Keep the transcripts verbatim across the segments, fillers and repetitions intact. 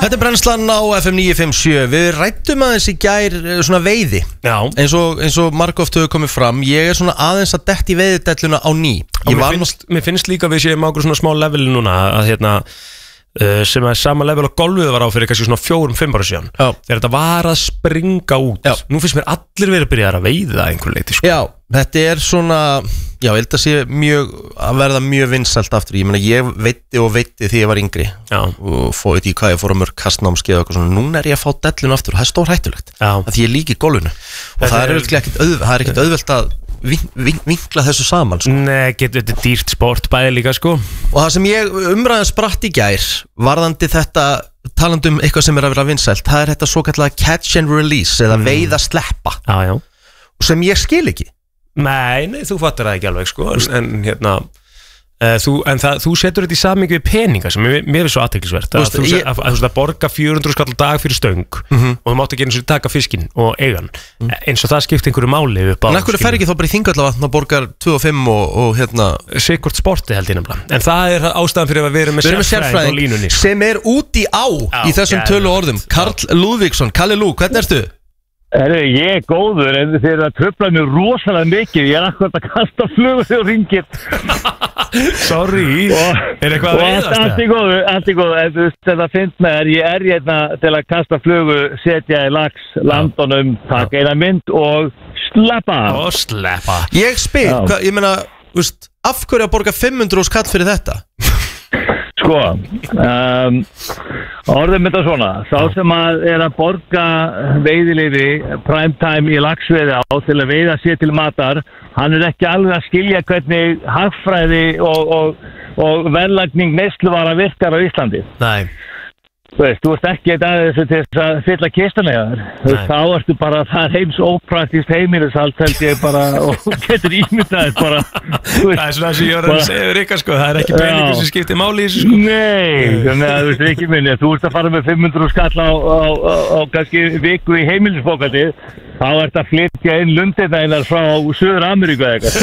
Þetta er brennslan á F M níu fimm sjö. Við rættum aðeins í gær svona veiði. Já. Eins og, eins og margóft hefur komið fram. Ég er svona aðeins að detti í veiðidelluna á ný. Ég mér, finnst, mér finnst líka við séum á okkur svona smá level núna að hérna Uh, sem að sama level á golfið var á fyrir kannski svona fjórum, fimm ára síðan Já. þegar þetta var að springa út Já. Nú finnst mér allir verið að byrja að veiða einhver leiti sko. Já, þetta er svona já, ég held að sé mjög að verða mjög vinsælt aftur. Ég meina, ég veitti og veitti því ég var yngri Já. og fóði í hvað ég fór á mörg kastnámskeið og eitthvað svona. Núna er ég að fá dellun aftur og það er stór hættulegt að því ég líki golfinu og það er ekkert auð, auðvelt að vin, vin, vinkla þessu saman sko. Nei, getur þetta dýrt sport bæði líka sko. Og það sem ég umræðan spratt í gær varðandi þetta, talandi um eitthvað sem er að vera vinsælt, það er þetta svo kallega catch and release eða mm. veiða sleppa já, já. og sem ég skil ekki. Nei, nei, þú fattar það ekki alveg sko. en, en hérna uh, þú, en það, þú setur þetta í samhengi við peninga sem mér, mér er svo athyglisvert að, að, ég... að, að, að, að borga fjögur hundruð skall dag fyrir stöng mm -hmm. og þú mátt ekki eins og taka fiskinn og eigan mm. eins og það skiptir einhverju máli upp á. En ekkur fer ekki þá bara í Þingvallavatn og borgar tvö og fimm og, og hérna sikkert sporti held ég nefnilega. En það er ástæðan fyrir að við erum með sérfræðing á línunni sem er út í á Já, í þessum tölu orðum. Karl Lúðvíksson, Kalli Lú, hvernig ertu? Herru, ég er góður en þeir eru að tröfla mér rosalega mikið. Ég er akkurat að kasta flugur þegar ringir. Sorry, og, er eitthvað að veiðast það? Allt er góður, allt er góður. En þú veist, þetta finnst með þér, ég er hérna til að kasta flugur, setja í lax, landunum, taka eina mynd og sleppa. Og sleppa. Ég spyr, hva, ég meina, veist, af hverju að borga fimm hundruð skall fyrir þetta? Sko, um, orðum þetta svona, sá sem að er að borga veiðileyfi primetime í laxveiði á til að veiða sér til matar, hann er ekki alveg að skilja hvernig hagfræði og, og, og verðlagning neysluvara virkar á Íslandi. Nei. Þú veist, þú veist ekki þetta aðeins til þess að fylla kistan eða þér. Þá ertu bara, það er heims ópraktist heimilishald held ég bara og getur ímyndaðir bara. Það er svona sem ég var að segja Rikka sko, það er ekki peningur sem skiptir máli í þessu sko. Nei, þannig að þú veist ekki minni, þú ert að fara með fimm hundruð skall á, á, á, á kannski viku í heimilisbókandi, þá ert að flytja inn lundina einar frá Suður Ameríku eða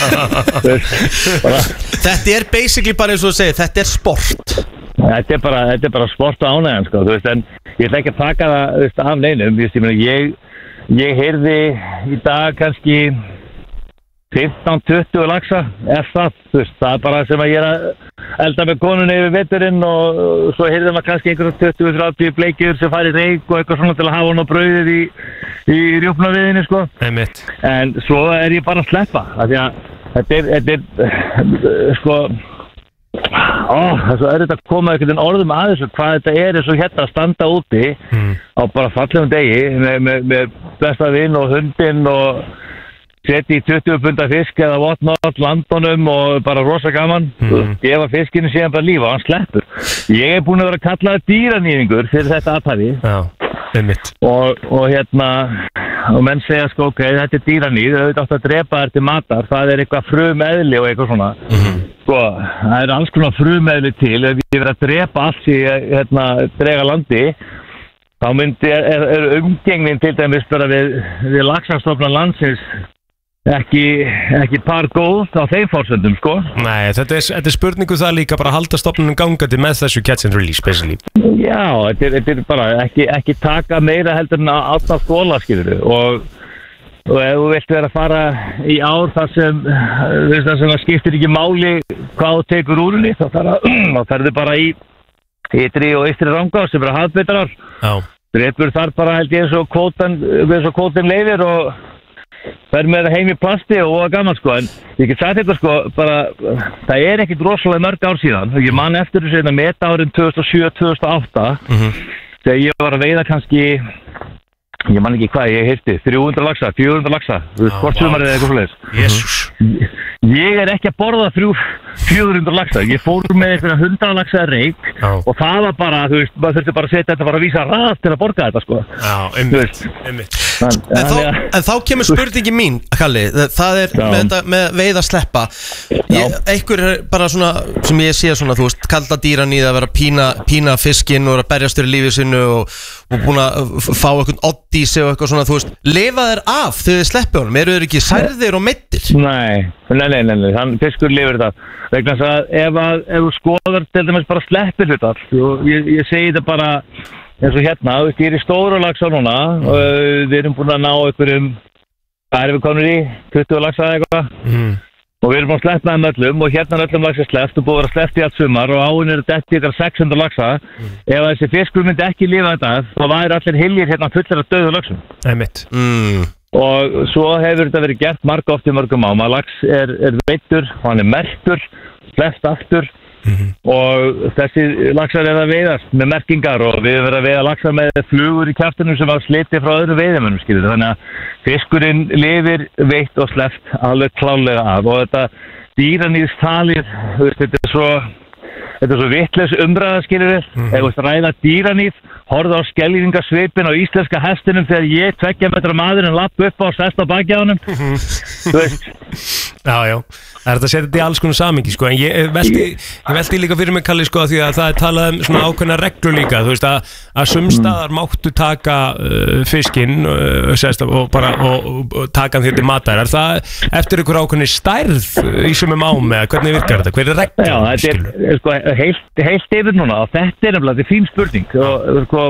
eitthvað. Þetta er basically bara eins og þú segir, þetta er sport. Þetta er bara, þetta er bara sport og ánægjan, sko, þú veist, en ég ætla ekki að taka það, þú veist, af neinum, þú veist, ég meina, ég, ég heyrði í dag kannski fimmtán til tuttugu laxa, ef það, þú veist, það er bara sem að ég er að elda með konunni yfir veturinn og svo heyrði maður kannski einhverjum tuttugu til þrjátíu bleikjur sem fari reik og eitthvað svona til að hafa hann á brauðið í, í rjúpnaviðinni, sko. Einmitt. En svo er ég bara að sleppa, af því að þetta er, þetta er, sko, Ó, það er svo erfitt að koma einhvern veginn orðum að þessu hvað þetta er eins og hérna að standa úti mm. á bara fallegum degi með, með, með besta vinn og hundinn og setja í tuttugu punda fisk eða whatnot, landunum og bara rosa gaman mm. gefa fiskinu síðan bara lífa og hann sleppur. Ég er búin að vera að kalla það dýranýðingur fyrir þetta aðtæði og, og hérna og menn segja sko ok, þetta er dýranýð auðvitað átt að drepa þær til matar, það er eitthvað frumeðli og eitthvað svona mm. sko, það er alls konar frumeðli til ef ég verið að drepa allt í hérna, drega landi þá myndi, er, er umgengnin til dæmis bara við, við laxastofnar landsins ekki, ekki par góð á þeim fórsöndum sko. Nei, þetta er, þetta er spurningu það líka bara að halda stofnunum gangandi með þessu catch and release basically. Já, þetta er, þetta er bara ekki, ekki taka meira heldur en að átta skóla skilur og, og ef þú vilt vera að fara í ár þar sem það sem það skiptir ekki máli hvað þú tekur úr henni þá ferðu bara í ytri og eystri Rangá sem eru hafbeitarar. Já. Drepur þar bara held ég eins og kvótan eins og kvótin leifir og fer með það heim í plasti og það gaman sko en ég get sagt þetta sko bara það er ekkit rosalega mörg ár síðan ég man eftir þessu einna meta árin tvö þúsund og sjö til tvö þúsund og átta mm-hmm. þegar ég var að veiða kannski ég man ekki hvað ég heyrti þrjú hundruð laxa, fjögur hundruð laxa þú veist hvort sumar eða eitthvað svoleiðis Jesus. Ég er ekki að borða fjögur hundruð laxa ég fór með einhverja hundrað laxa reik Já. Og það var bara þú veist maður þurfti bara að setja þetta bara að vísa ræð til að borga þetta sko Já, einmitt, einmitt. en, en, þá, en þá kemur spurningi mín, Kalli. Það er með, þetta, með veið að sleppa ég, einhver er bara svona sem ég sé svona, þú veist, kalda dýran í það að vera pína, pína fiskinn og að berjast fyrir lífið sinu og, og búin að fá eitthvað oddísi og eitthvað svona, þú veist, lifa þeir af þegar þið sleppi honum, eru þeir ekki særðir og meittir? Nei, nei, nei, nei, nei. Hann fiskur lifir þetta vegna þess að ef, að ef þú skoðar til dæmis bara sleppir hlutar og ég, ég segi þetta bara eins og hérna, við erum í stóru laxa núna mm. og við erum búin að ná einhverjum, hvað erum við komin í tuttugu laxa eða eitthvað mm. og við erum búin að sleppa þeim öllum og hérna er öllum laxa sleppt og búin að vera sleppt í allt sumar og áin eru dætt í eitthvað sex hundruð laxa mm. ef þessi fiskur myndi ekki lifa þetta þá væri allir hyljir hérna fullir af döðu laxum Einmitt mm. og svo hefur þetta verið gert marg oft í mörgum ám að lax er, er veittur og hann er merktur, sleppt aftur Mm-hmm. og þessi laxar er að veiðast með merkingar og við verðum að veiða laxar með flugur í kjaftinum sem var slitið frá öðru veiðimönnum skilur þannig að fiskurinn lifir veitt og sleppt alveg klálega af og þetta dýranýðstalið þetta er svo þetta er svo vitlaus umræða skilur við mm-hmm. ef þú ræða dýranýð horfðu á skellingasvipin á íslenska hestinum þegar ég tveggja metra maðurinn lapp upp á og sest á baki á honum mm-hmm. þú veist Já, já, það er þetta að setja þetta í alls konar samingi sko, en ég veldi, ég veldi líka fyrir mig Kalli sko, því að það er talað um svona ákveðna reglur líka, þú veist að, að sumstaðar máttu taka uh, fiskinn uh, sérst, og bara og, og, og taka hann þér til matar, er það eftir ykkur ákveðni stærð í sumum ám eða hvernig virkar þetta, hver er reglur? Já, þetta er sko heilt, heilt yfir núna og þetta er nefnilega, þetta er fín spurning og sko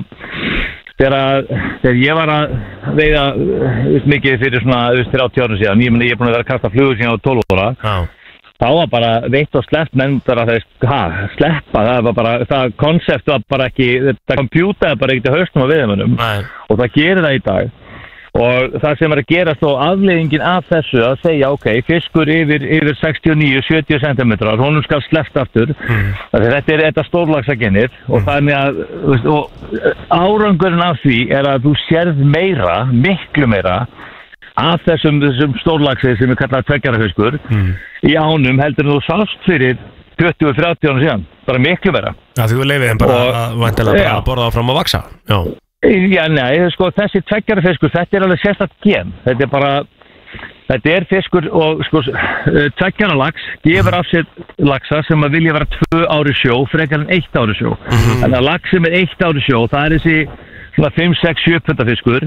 Þegar, þegar ég var að veiða uh, mikið fyrir svona þrjátíu árum síðan, ég meni ég er búin að vera að kasta flugur síðan á tólf ára, ah. þá var bara veitt og sleppt nefndar að það sleppa, það var bara, það konsept var bara ekki, þetta kompjútaði bara ekkert í haustum á veiðamönnum og það gerir það í dag og það sem er að gerast og afleiðingin af þessu að segja ok, fiskur yfir, yfir sextíu og níu til sjötíu sentimetrar, honum skal sleppt aftur mm. þetta er þetta stórlaxagenið mm. og þannig að veist, og árangurinn af því er að þú sérð meira, miklu meira af þessum, þessum stórlaxi sem við kallaðum tveggjara mm. í ánum heldur en þú sást fyrir tuttugu til þrjátíu árum síðan, bara miklu meira Já, því þú leifið þeim bara og, að, bara að borða áfram að vaksa Já Já, nei, sko, þessi tveggjara fiskur, þetta er alveg sérstakt gen. Þetta er bara, þetta er fiskur og, sko, tveggjara lax gefur af sér laxa sem að vilja vera tvö ári sjó, frekar en eitt ári sjó. Mm-hmm. Þannig að lax sem er eitt ári sjó, það er þessi svona fimm, sex, sjö punda fiskur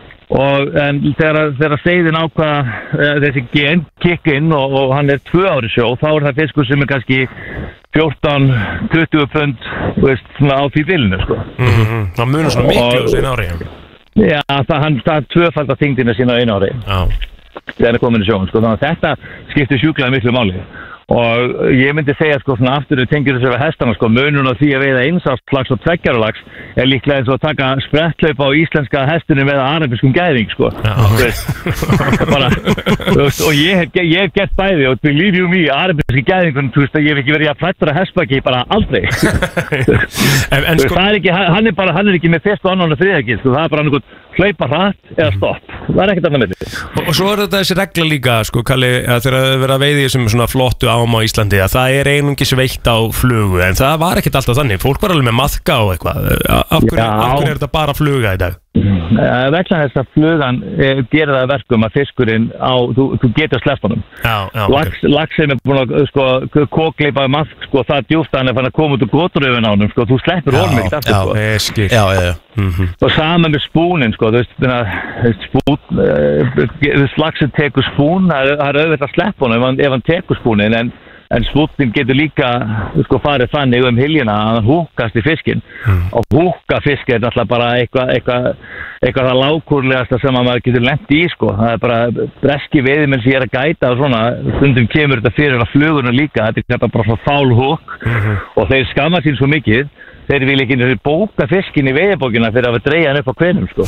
og en þegar, þegar seiðin ákvaða þessi gen kikk inn og, og hann er tvö ári sjó, þá er það fiskur sem er kannski fjórtán til tuttugu pund veist, svona á því vilinu sko. Mm-hmm. Það munur svona miklu á sín ári Já, það, hann, það tvöfaldar þyngdina sína á einu ári Já. þegar hann er komin í sjón sko. Þannig að þetta skiptir sjúklega miklu máli og ég myndi segja sko svona aftur við tengjum þessu við hestana sko munun á því að veiða einsástlax og tveggjara er líklega eins og að taka spretthlaupa á íslenska hestinu með arabiskum gæðing sko bara, veist, og ég hef, ég hef gert bæði og believe you me, arabiski gæðingun þú veist að ég hef ekki verið að flættra hestbaki bara aldrei en, en, sko, það er ekki, hann er bara, hann er ekki með fyrst og annan og þriðakil, sko, það er bara einhvern hlaupa hratt eða stopp, það er ekkert annað með því og, og svo er þetta þessi regla líka sko Kalli, að þegar það verið að veiði þessum svona flottu ám á Íslandi að það er einungis veitt á flugu en það var ekkert alltaf þannig, fólk var alveg með maðka og eitthvað, af hverju, af hverju er þetta bara fluga í dag? Uh, vegna þess að flugan uh, gerir það verkum að fiskurinn á, þú, þú getur sleppt honum lax, okay. lax sem er búin að sko, kókleipa mask, sko, það djúft að hann er fann að koma út úr goturöfun á honum, sko, þú sleppur honum ekkert aftur, sko já, já, já, já. Mm-hmm. og saman með spúnin, sko, þú veist spún, uh, laxin tekur spún, það er auðvitað að sleppa honum ef hann, ef hann tekur spúnin, en en spúnin getur líka sko, farið þannig um hyljina að hann húkast í fiskinn mm. og húka fisk er náttúrulega bara eitthvað eitthvað eitthvað það lágkúrlegasta sem að maður getur lent í sko. Það er bara breski veiðimenn sem ég er að gæta og svona stundum kemur þetta fyrir að fluguna líka þetta er bara svona fál húk mm-hmm. og þeir skamma sín svo mikið þeir vil ekki bóka fiskin í veiðibókina fyrir að dreigja hann upp á kvenum sko.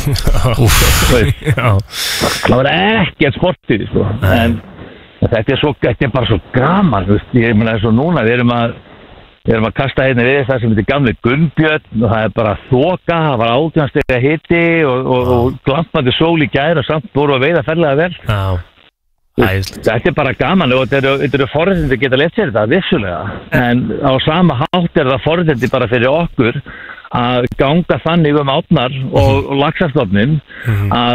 það var ekkert sportið sko. en Þetta er, svo, þetta er bara svo gaman, veist, ég meina svo núna, við erum að, við erum að kasta hérna við það sem heitir gamli Gunnbjörn og það er bara þoka, það var átján stiga hiti og, og, og glampandi sól í gær og samt voru að veiða ferlega vel. Já, æðislegt. Þetta er bara gaman og þetta eru, þetta eru forréttindi geta lett sér þetta, vissulega, en á sama hátt er það forréttindi bara fyrir okkur að ganga þannig um átnar og, og laxastofnin mm-hmm. að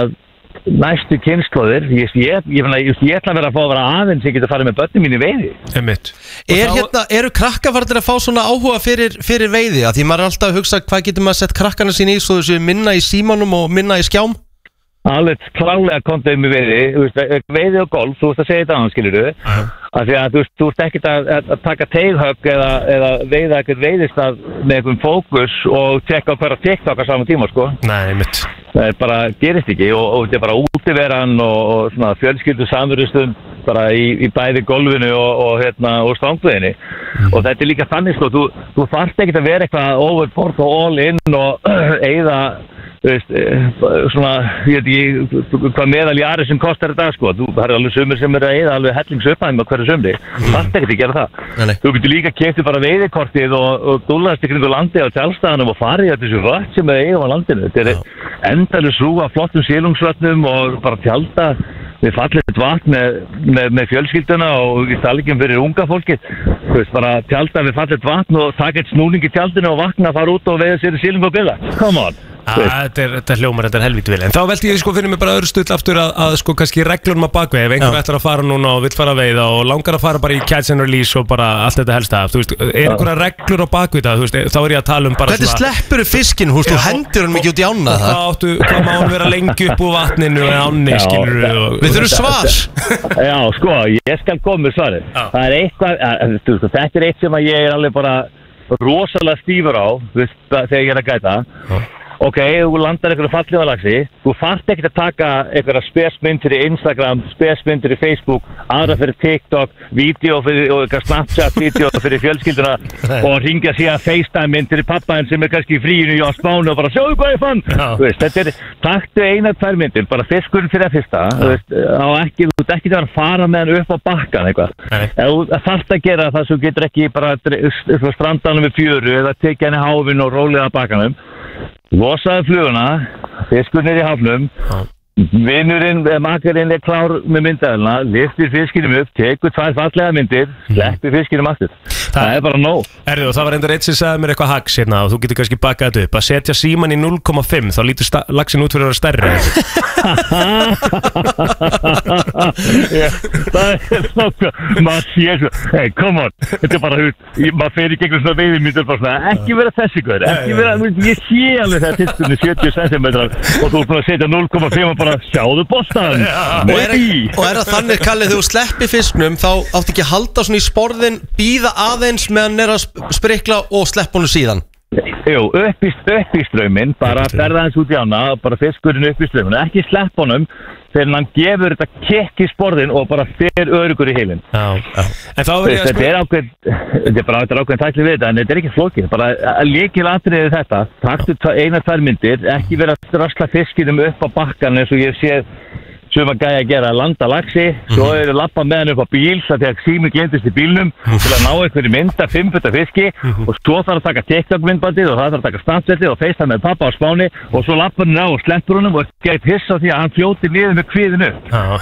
næstu kynslóðir ég, ég, ég, ég, ég ætla að vera að fá að vera aðeins ég geta að fara með börnum mín í veiði Einmitt. Er þá... hérna, eru krakkafarnir að fá svona áhuga fyrir, fyrir veiði? Að því maður er alltaf að hugsa hvað getur maður að setja krakkana sín í svo þessu minna í símanum og minna í skjám? Alveg klálega kontið með veiði veiði og golf, þú veist að segja þetta annars skilur þú uh-huh. af því að þú veist, þú veist ekkert að, að taka teighögg eða, eða veiða ekkert veiðistað með einhvern fókus og tjekka á hverja TikTok á saman tíma sko Nei, mitt það er bara, gerist ekki og, og þetta er bara útiveran og, og svona fjölskyldu samverðustum bara í, í bæði golfinu og, og hérna og stangveðinni mm. og þetta er líka þannig sko, þú, þú þarft ekkert að vera eitthvað overboard og all in og eigða Þú veist, svona, ég veit ekki hvað meðal í ári sem kostar þetta sko, þú har alveg sumir sem er að eyða alveg hellingsupphæðum á hverju sumri, þú þarft ekkert að gera það. Nei. Þú getur líka keypt bara veiðikortið og, og dúllast ykkur ykkur landi á tjálstaðanum og farið á þessu vött sem er eigum á landinu. Þetta er endalaus rú af flottum sílungsvötnum og bara tjálta við fallegt vatn með, með, með fjölskylduna og í staligjum fyrir unga fólkið. Þú veist, bara tjálta við fallegt vatn og taka eitt snúning í tjaldinu og vakna, fara út og veiða sér í sílung og billa. Come on. Þetta er, er hljómar, þetta er helvíti vel. En þá veldi ég sko fyrir mig bara öðru stull aftur að, að sko kannski reglunum að bakveg. Ef einhver ætlar að fara núna og vill fara að veiða og langar að fara bara í catch and release og bara allt þetta helsta af, þú veist, er einhverja reglur á bakvið það, þú veist, þá er ég að tala um bara Hvernig svona... Hvernig sleppur þú fiskinn, þú veist, þú hendur hann mikið út í ána það? Hvað áttu, hvað má hann vera lengi upp úr vatninu eða ánni, skilur við og... Við þurfum svar! Já, sko, ég skal koma með svarið. Það er eitthvað, þú veist, þetta er eitt sem að ég er alveg bara rosalega stífur á, þú veist, þegar ég er að gæta. Ok, þú landar einhverju fallega lagsi, þú þarft ekkert að taka einhverja spesmyndir í Instagram, spesmyndir í Facebook, aðra fyrir TikTok, vídeo fyrir, og eitthvað Snapchat-vídeó fyrir fjölskylduna og ringja síðan FaceTime-myndir í pappaðin sem er kannski í fríinu á Spánu og bara sjáðu hvað ég fann. Þú veist, þetta er, taktu eina tvær myndir, bara fiskurinn fyrir að fyrsta, þú veist, á ekki, þú ert ekki að fara með hann upp á bakkan eitthvað. Ef þú þarft að gera það svo getur ekki bara strandanum við fjöru eða tekja henni háfinn og rólega bakkanum. Losaði fluguna, fiskurinn er í hafnum, vinnurinn, makarinn er klár með myndaðilina, liftir fiskinum upp, tekur tvær fallega myndir, sleppir fiskinum aftur. Það, það er bara nóg. Erðu, og það var reyndar eitt sem sagði mér eitthvað hacks hérna og þú getur kannski bakað þetta upp. Að setja síman í núll komma fimm, þá lítur laxinn út fyrir að vera stærri. yeah, það er svona, maður sé svo, hey, come on, þetta er bara hút, maður fer í gegnum svona veiðmyndir bara svona, ekki vera þessi guður, ekki vera, ég sé alveg það tilstunni sjötíu sentimetrar og þú er búin að setja núll komma fimm og bara sjáðu bóstaðan. Og er, og er það þannig, Kalli, þegar þú sleppi fisknum, þá áttu ekki að halda svona í sporðin, bíða aðeins meðan hann er að sprikla og sleppa honum síðan? Jú, upp í, upp í ströyminn, bara ferða hans út í ána, bara fiskurinn upp í ströyminn, ekki sleppa honum þegar hann gefur þetta kekk í sporðin og bara fer örugur í heilin. Já, já. En þá verður ég að sko... Þetta er ákveð, þetta er bara ákveðin tækli við þetta, en þetta er ekki flókið, bara lykilatriðið þetta, taktu eina tvær myndir, ekki vera að drasla fiskinum upp á bakkan eins og ég sé sem að gæja að gera að landa laxi, svo eru lappa með hann upp á bíl það þegar sími glemdist í bílnum til að ná einhverju mynda, fimm putta fiski og svo þarf að taka TikTok myndbandið og það þarf að taka Snapchatið og FaceTime með pappa á Spáni og svo lappar hann á og sleppur honum og gæt hissa því að hann fljóti niður með kviðinu.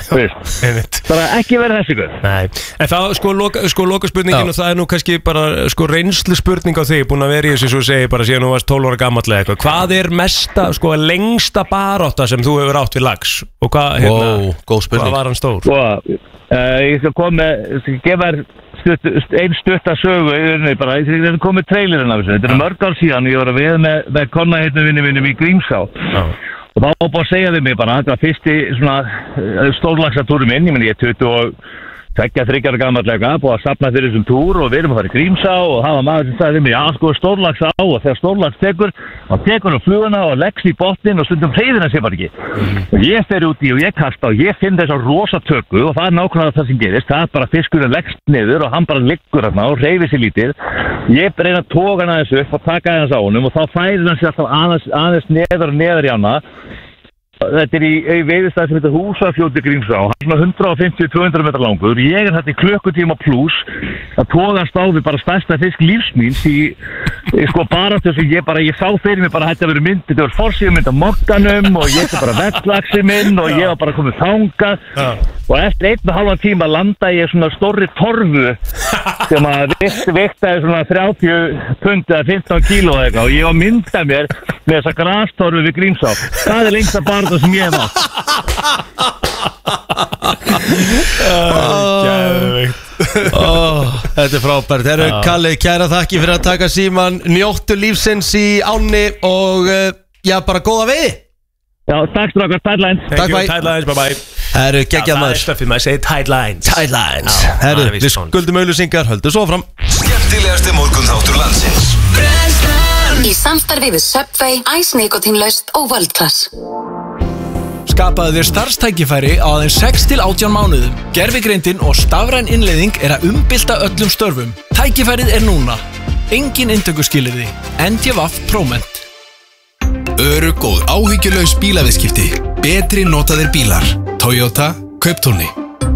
Það er ekki verið þessi guð. Nei, en þá sko loka, sko, loka spurningin og það er nú kannski bara sko reynslu spurning á þig, búin að vera í þessu svo segi bara síðan þú varst tólf ára gamall eða eitthvað. Hvað er mesta, sko lengsta barátta sem þú hefur átt við lax og hvað hérna Wow, góð spurning. Hvað var hann stór? Svo, uh, ég skal koma með, ég gefa stutt, einn stutta sögu, ég bara, ég kom með trailerinn af þessu, þetta er mörg ár síðan, ég var að veða með, með konna hérna vinni minnum í Grímsá ah. og þá var bara að segja við mig bara, þetta var fyrsti svona stórlagsatúrum minn, ég meni ég er tuttugu og tveggja, þriggja ára gamallega, búið að safna fyrir þessum túr og við erum að fara í Grímsá og hafa maður sem sagði við mig, já sko stórlags á og þegar stórlags tekur, þá tekur hann fluguna og leggs í botnin og stundum hreyfir sér bara ekki. Mm. Og ég fer út í og ég kasta og ég finn þessa rosa tökku og það er nákvæmlega það sem gerist, það er bara fiskurinn leggst niður og hann bara liggur hérna og hreyfir sér lítið. Ég reyna að toga hann aðeins upp og taka aðeins á honum og þá færir hann sér alltaf aðeins, aðeins neðar og neðar í hana. Þetta er í, í veiðistæð sem heitir Húsafljóti Grímsá, hann er svona hundrað fimmtíu til tvö hundruð metra langur. Ég er þetta í klukkutíma pluss að tóðast á við bara stærsta fisk lífsmíns í, í sko bara þess að ég bara, ég sá fyrir mig bara þetta að vera mynd, þetta var forsíðumynd af mokkanum og ég er bara vettlaxi minn og ég var bara komið þangað ja. Og eftir einn og halvan tíma landa ég svona stórri torfu sem að viktaði svona þrjátíu pund eða fimmtán kíló eða eitthvað og ég var myndað mér með þessa grastorfu við Grímsá. Það er lengsta barða sem ég hef átt. Gæðveikt. oh, Þetta er frábært. Þeir eru Kalli, kæra þakki fyrir að taka síman. Njóttu lífsins í ánni og uh, já, bara góða veiði. Já, takk strákar, Tidelines. Takk, Tidelines, bye bye. Það eru geggjað maður. Það er stöfið maður, segir Tidelines. Tidelines. Herru, við skuldum auðlýsingar, höldu svo fram. Skemmtilegasti morgunþáttur landsins. Í samstarfi við Subway, Ice Nikotinlaust og World Class. Skapaðu þér starfstækifæri á aðeins sex til átján mánuðum. Gervigreindin og stafræn innleiðing er að umbylta öllum störfum. Tækifærið er núna. Engin inntökuskilyrði. N T V Proment. Örugg og áhyggjulaus bílaviðskipti. Betri notaðir bílar. Toyota Kauptúni.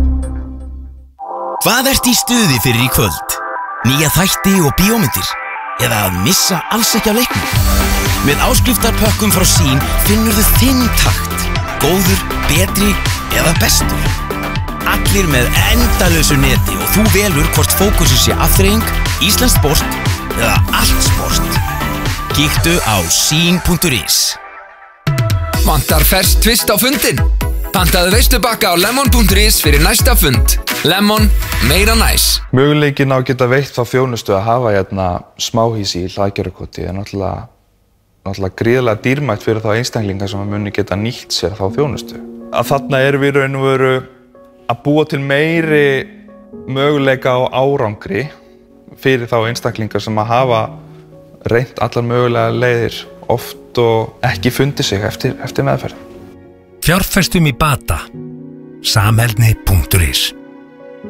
Hvað ert í stuði fyrir í kvöld? Nýja þætti og bíómyndir? Eða að missa alls ekki á leiknum? Með áskriftarpökkum frá Sín finnur þú þinn takt. Góður, betri eða bestur. Allir með endalausu neti og þú velur hvort fókusu sé afþreying, íslenskt sport eða allt sport. Kíktu á sín punktur is. Vantar ferskt tvist á fundin? Pantaðu veislubakka á lemon punktur is fyrir næsta fund. Lemon, meira næs. Möguleikin á að geta veitt þá þjónustu að hafa hérna smáhýsi í Hlaðgerðarkoti er náttúrulega náttúrulega gríðarlega dýrmætt fyrir þá einstaklinga sem muni geta nýtt sér þá þjónustu. Að þarna erum við raun og veru að búa til meiri möguleika á árangri fyrir þá einstaklinga sem að hafa reynt allar mögulega leiðir oft og ekki fundið sig eftir, eftir meðferð. Fjárfestum í bata. Samheldni punktur is